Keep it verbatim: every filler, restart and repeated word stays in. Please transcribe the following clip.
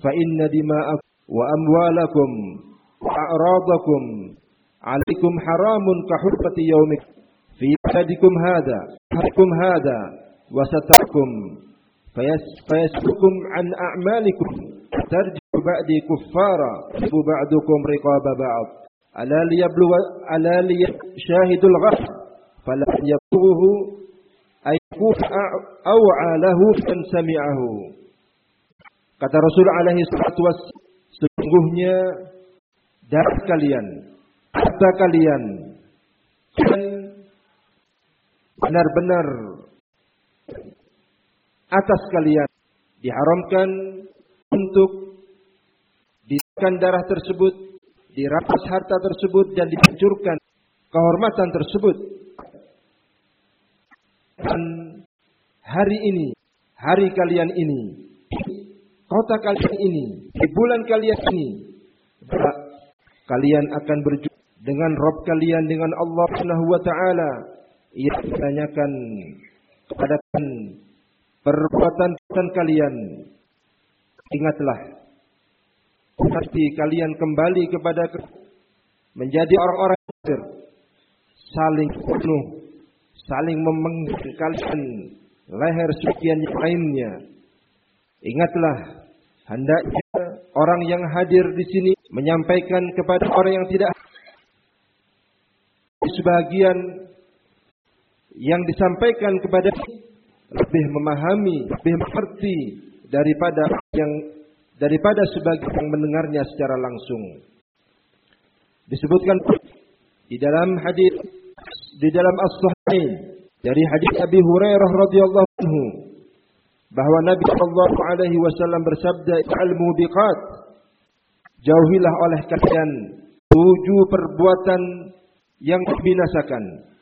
fa inna dima'akum wa amwalakum wa a'radakum 'alaikum haramun ka hurmati yaumikum fi baladikum hadha harikum hadha wa satakum fayasfukum an a'malikum tarji'u ba'di kuffara bu ba'dukum riqaba ba'd ala liyabluwa ala liyashahidul ghaf fala yabluhu aykuf aw'a lahu man sami'ahu. Kata Rasul alaihi salatu wassalam, sesungguhnya darah kalian, harta kalian dan benar-benar atas kalian diharamkan untuk dimakan darah tersebut, dirampas harta tersebut dan dihancurkan kehormatan tersebut. Dan hari ini, hari kalian ini, kota kalian ini, di bulan kalian ini, kalian akan berjumpa dengan Rabb kalian, dengan Allah Subhanahu wa taala. Ia menanyakan kepada kalian perbuatan kalian. Ingatlah, pasti kalian kembali kepada menjadi orang-orang kafir, saling bunuh, saling memenggal kalian leher sekian yang lainnya. Ingatlah, hendaknya orang yang hadir di sini menyampaikan kepada orang yang tidak. Sebagian yang disampaikan kepada lebih memahami, lebih mengerti daripada yang daripada sebagian yang mendengarnya secara langsung. Disebutkan di dalam hadis di dalam as-sahihain dari hadis Abi Hurairah radhiyallahu anhu bahwa Nabi sallallahu alaihi wasallam bersabda, "Al-mubiqat, jauhilah oleh kalian tujuh perbuatan yang membinasakan."